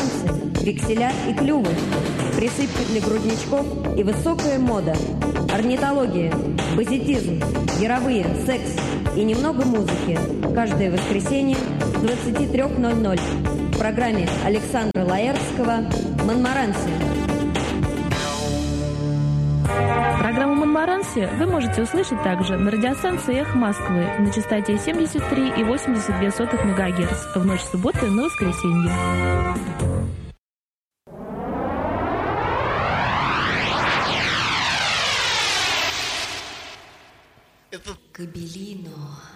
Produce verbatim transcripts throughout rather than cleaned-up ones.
нюансы, векселя и клювы, присыпки для грудничков и высокая мода, орнитология, базитизм, яровые, секс и немного музыки. Каждое воскресенье с двадцати трёх ноль-ноль в программе Александра Лаэртского «Монмаранси». Программу «Монмаранси» вы можете услышать также на радиостанции «Эхо Москвы» на частоте семьдесят три и восемьдесят две сотых мегагерц в ночь с субботы на воскресенье. Кабелино.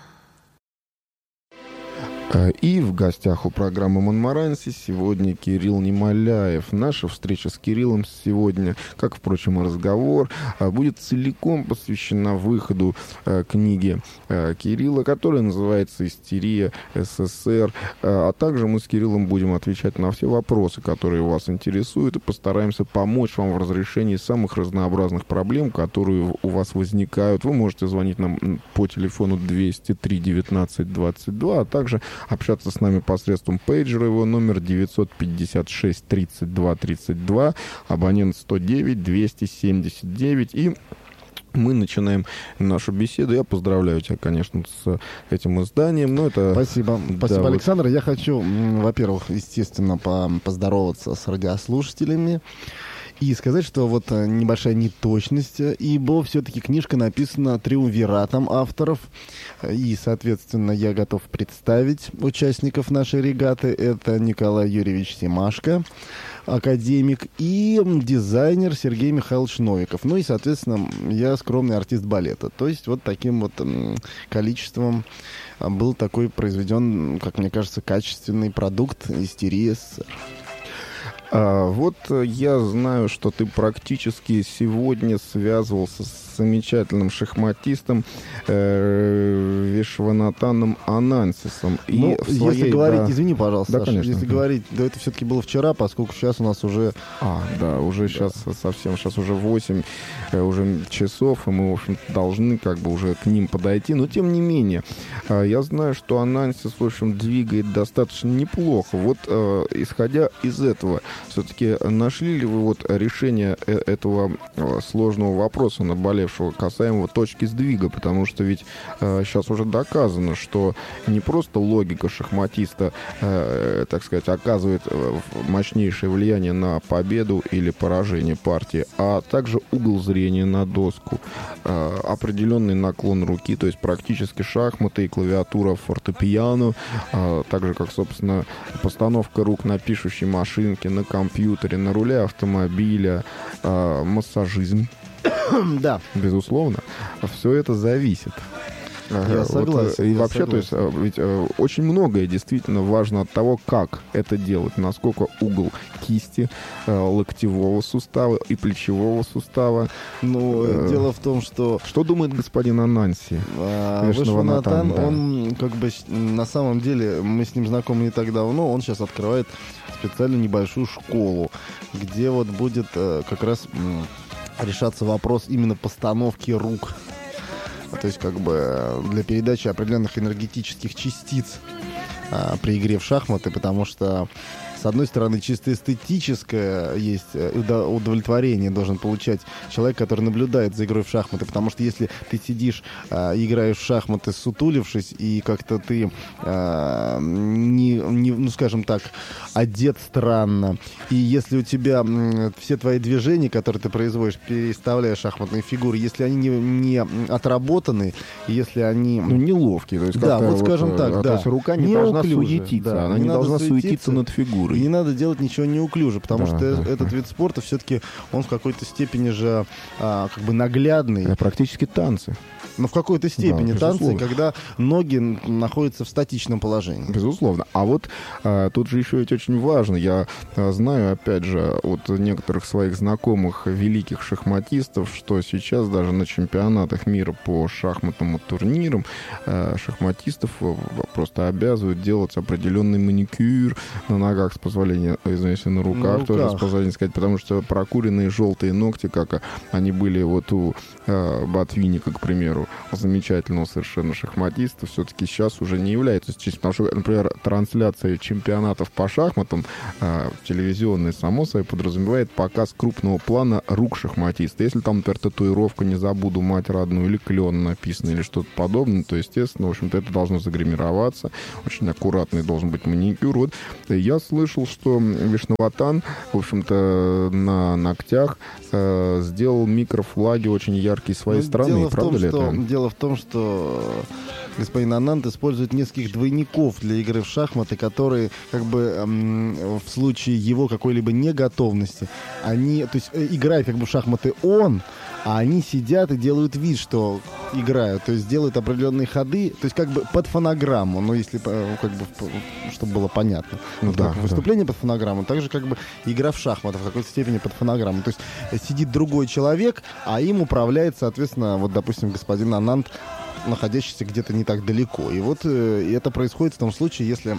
И в гостях у программы «Монмаранси» сегодня Кирилл Немоляев. Наша встреча с Кириллом сегодня, как, впрочем, и разговор, будет целиком посвящена выходу книги Кирилла, которая называется «Истерия СССР». А также мы с Кириллом будем отвечать на все вопросы, которые вас интересуют, и постараемся помочь вам в разрешении самых разнообразных проблем, которые у вас возникают. Вы можете звонить нам по телефону двести три девятнадцать двадцать два, а также общаться с нами посредством пейджера. Его номер девятьсот пятьдесят шесть тридцать два тридцать два, абонент сто девять двести семьдесят девять. И мы начинаем нашу беседу. Я поздравляю тебя, конечно, с этим изданием. Но это... Спасибо. Да, Спасибо, вот... Александр. Я хочу, во-первых, естественно, поздороваться с радиослушателями и сказать, что вот небольшая неточность, ибо все-таки книжка написана триумвиратом авторов, и, соответственно, я готов представить участников нашей регаты. Это Николай Юрьевич Семашко, академик, и дизайнер Сергей Михайлович Новиков. Ну и, соответственно, я скромный артист балета. То есть вот таким вот количеством был такой произведен, как мне кажется, качественный продукт «Истерия СССР». А, вот я знаю, что ты практически сегодня связывался с замечательным шахматистом э, Вишванатаном Анансисом. И ну, своей, если говорить, да... извини, пожалуйста, да, Саша, конечно. если говорить, да, это все-таки было вчера, поскольку сейчас у нас уже... А, да, уже да. сейчас совсем, сейчас уже восемь э, уже часов, и мы, в общем, должны как бы уже к ним подойти. Но, тем не менее, э, я знаю, что Анансис, в общем, двигает достаточно неплохо. Вот, э, исходя из этого, все-таки нашли ли вы вот решение э- этого э, сложного вопроса, наболевшего, касаемо точки сдвига? Потому что ведь э, сейчас уже доказано, что не просто логика шахматиста, э, так сказать, оказывает э, мощнейшее влияние на победу или поражение партии, а также угол зрения на доску, э, определенный наклон руки, то есть практически шахматы и клавиатура фортепиано, э, так же как, собственно, постановка рук на пишущей машинке, на компьютере, на руле автомобиля, э, массажизм. Да. Безусловно. Все это зависит. Я согласен. Вот, и я вообще, согласен. то есть, ведь э, очень многое действительно важно от того, как это делать, насколько угол кисти, э, локтевого сустава и плечевого сустава. Ну, э, дело в том, что... Что думает господин Ананси? А, Вишванатан, да. он как бы, на самом деле, мы с ним знакомы не так давно, он сейчас открывает специально небольшую школу, где вот будет э, как раз м, решаться вопрос именно постановки рук. То есть, как бы, для передачи определенных энергетических частиц а, при игре в шахматы, потому что, с одной стороны, чисто эстетическое есть удовлетворение должен получать человек, который наблюдает за игрой в шахматы, потому что если ты сидишь, а, играешь в шахматы, сутулившись, и как-то ты, а, не, не, ну, скажем так, одет странно, и если у тебя м, все твои движения, которые ты производишь, переставляя шахматные фигуры, если они не, не отработаны, если они... Ну, неловкие. То есть, да, вот, вот скажем так, а, да. То есть рука не Неуклюже, должна суетиться, да, она не не должна суетиться, суетиться над фигурой. И не надо делать ничего неуклюже, потому да, что да, этот да. вид спорта все-таки, он в какой-то степени же а, как бы наглядный. Это практически танцы. Но в какой-то степени да, танцы, когда ноги находятся в статичном положении. Безусловно. А вот а, тут же еще ведь очень важно. Я а, знаю, опять же, от некоторых своих знакомых великих шахматистов, что сейчас даже на чемпионатах мира по шахматным турнирам а, шахматистов просто обязывают делать определенный маникюр на ногах позволения, извините, на руках, На руках. тоже с позволения сказать, потому что прокуренные желтые ногти, как они были вот у э, Ботвинника, к примеру, замечательного совершенно шахматиста, все-таки сейчас уже не является честью. Потому что, например, трансляция чемпионатов по шахматам э, телевизионная, само собой, подразумевает показ крупного плана рук шахматиста. Если там, например, татуировка «Не забуду мать родную» или «Клен» написано, или что-то подобное, то, естественно, в общем-то, это должно загримироваться. Очень аккуратный должен быть маникюр. Вот я слышал, что Вишнаватан, в общем-то, на ногтях э, сделал микрофлаги очень яркие своей Ну, страны. дело в Правда том, ли что, это? Дело в том, что господин Ананд использует нескольких двойников для игры в шахматы, которые, как бы, эм, в случае его какой-либо неготовности, они, то есть, э, играет как бы в шахматы он, а они сидят и делают вид, что играют, то есть делают определенные ходы, то есть как бы под фонограмму, ну если э, как бы чтобы было понятно. Ну, Вот да, как да. выступление под фонограмму, также как бы игра в шахматы в какой-то степени под фонограмму. То есть э, сидит другой человек, а им управляет, соответственно, вот, допустим, господин Ананд, находящийся где-то не так далеко. И вот э, и это происходит в том случае, если...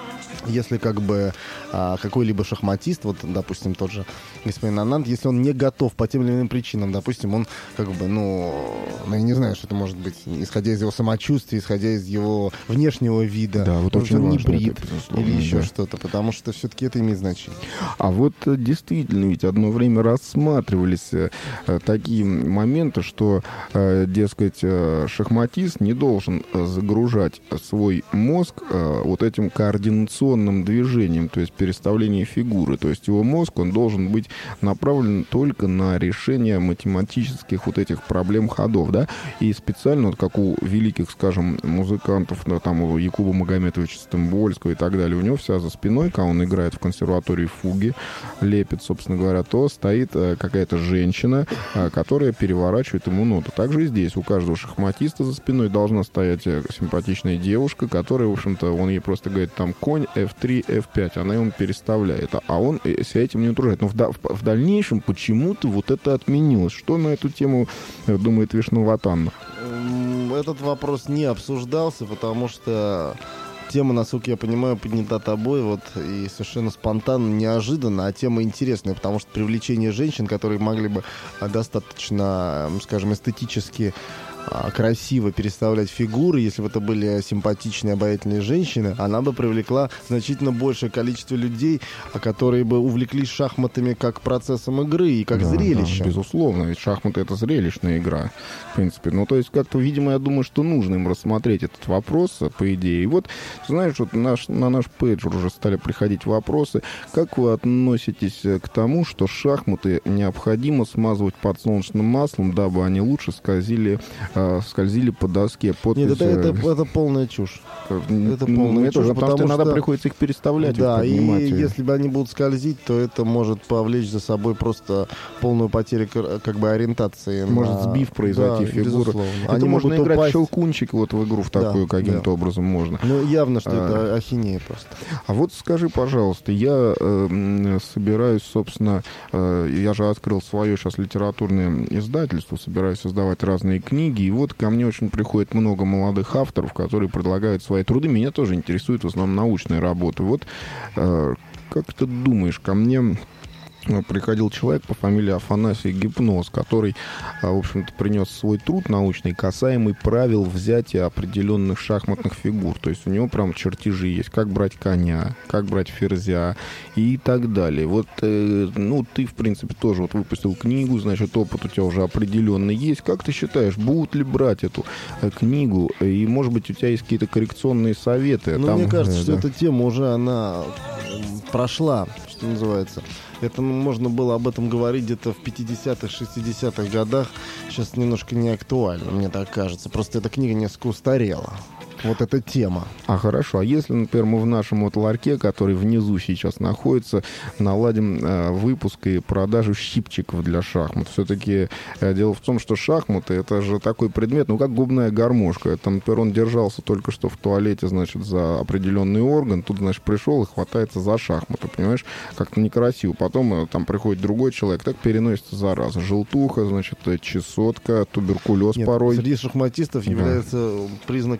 Если как бы а, какой-либо шахматист, вот, допустим, тот же господин Ананд, если он не готов по тем или иным причинам, допустим, он как бы, ну, ну, я не знаю, что это может быть, исходя из его самочувствия, исходя из его внешнего вида, Да, вот может, очень он не важно брит это, безусловно, или еще да. что-то, потому что все-таки это имеет значение. А вот э, действительно, ведь одно время рассматривались э, э, такие моменты, что, э, дескать, э, шахматист не должен э, загружать свой мозг э, вот этим координационным движением, то есть переставление фигуры. То есть его мозг, он должен быть направлен только на решение математических вот этих проблем ходов, да, и специально, вот как у великих, скажем, музыкантов, да, там у Якуба Магометовича Стамбольского и так далее, у него вся за спиной, когда он играет в консерватории фуги, лепит, собственно говоря, то стоит э, какая-то женщина, э, которая переворачивает ему ноту. Также и здесь у каждого шахматиста за спиной должна стоять э, симпатичная девушка, которая, в общем-то, он ей просто говорит, там, конь, эф три, эф пять, она ему переставляет, а он себя этим не утруждает. Но в, да, в, в дальнейшем почему-то вот это отменилось. Что на эту тему думает Вишнаватан? Этот вопрос не обсуждался, потому что тема, насколько я понимаю, поднята тобой, вот, и совершенно спонтанно, неожиданно, а тема интересная, потому что привлечение женщин, которые могли бы а, достаточно, скажем, эстетически а, красиво переставлять фигуры, если бы это были симпатичные, обаятельные женщины, она бы привлекла значительно большее количество людей, а, которые бы увлеклись шахматами как процессом игры и как Да, зрелищем. да, безусловно, ведь шахматы — это зрелищная игра, в принципе. Ну, то есть, как-то, видимо, я думаю, что нужно им рассмотреть этот вопрос, по идее. И вот, знаешь, вот наш, на наш пейджер уже стали приходить вопросы. Как вы относитесь к тому, что шахматы необходимо смазывать подсолнечным маслом, дабы они лучше скользили, э, скользили по доске? Подпись, Нет, это, это, э, это полная чушь. Это полная чушь, потому, потому что иногда что- приходится их переставлять. Да, их и поднимать. если бы они будут скользить, то это может повлечь за собой просто полную потерю кар- как бы ориентации. Может на- сбив произойти Да, фигуру. безусловно. Это Они можно могут играть упасть. щелкунчик вот в игру в Да, такую каким-то да. образом можно. Ну, явно, что А. это ахинея просто. А вот скажи, пожалуйста, я э, м, собираюсь, собственно, э, я же открыл свое сейчас литературное издательство, собираюсь создавать разные книги, и вот ко мне очень приходит много молодых авторов, которые предлагают свои труды. Меня тоже интересует в основном научные работы. Вот э, как ты думаешь, ко мне приходил человек по фамилии Афанасий Гипноз, который, в общем-то, принес свой труд научный, касаемый правил взятия определенных шахматных фигур. То есть у него прям чертежи есть, как брать коня, как брать ферзя и так далее. Вот, э, ну, ты, в принципе, тоже вот выпустил книгу, значит, опыт у тебя уже определенный есть. Как ты считаешь, будут ли брать эту э, книгу? И, может быть, у тебя есть какие-то коррекционные советы? Ну, Там, мне кажется, э, что да. эта тема уже, она м, прошла, что называется. Это ну, можно было об этом говорить где-то в пятидесятых, шестидесятых годах. Сейчас немножко не актуально, мне так кажется. Просто эта книга несколько устарела. Вот эта тема. А хорошо, а если, например, мы в нашем вот ларьке, который внизу сейчас находится, наладим э, выпуск и продажу щипчиков для шахмат? Все-таки э, дело в том, что шахматы — это же такой предмет, ну, как губная гармошка. Это, например, он держался только что в туалете, значит, за определенный орган, тут, значит, пришел и хватается за шахматы, понимаешь? Как-то некрасиво. Потом э, там приходит другой человек, так переносится зараза. Желтуха, значит, э, чесотка, туберкулез Нет, порой. среди шахматистов Да. является признаком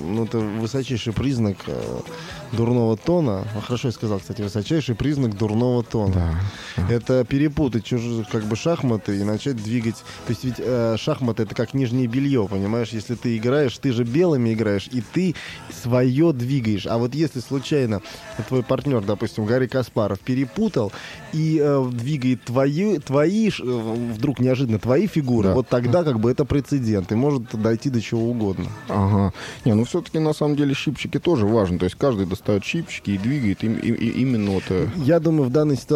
ну, это высочайший признак э, дурного тона. А, хорошо я сказал, кстати, высочайший признак дурного тона. Да. Это перепутать чужие, как бы, шахматы и начать двигать. То есть ведь э, шахматы — это как нижнее белье, понимаешь? Если ты играешь, ты же белыми играешь, и ты свое двигаешь. А вот если случайно твой партнер, допустим, Гарри Каспаров, перепутал и э, двигает твои, твои э, вдруг неожиданно твои фигуры, Да. вот тогда как бы это прецедент, и может дойти до чего угодно. Ага. Не, ну все-таки на самом деле щипчики тоже важны. То есть каждый достает щипчики и двигает им, и- и- именно вот... э, Я думаю, в данной ситуации